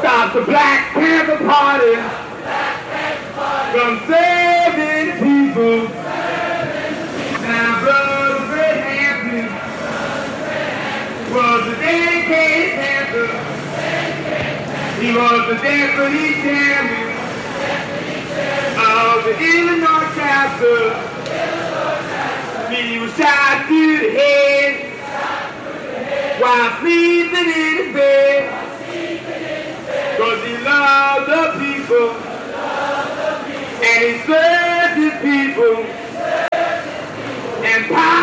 Stop the Black Panther Party from serving people. Now Brother Fred Hampton was a dedicated Panther. He was the deputy chairman of the Illinois chapter. He was shot through the head while sleeping in his bed.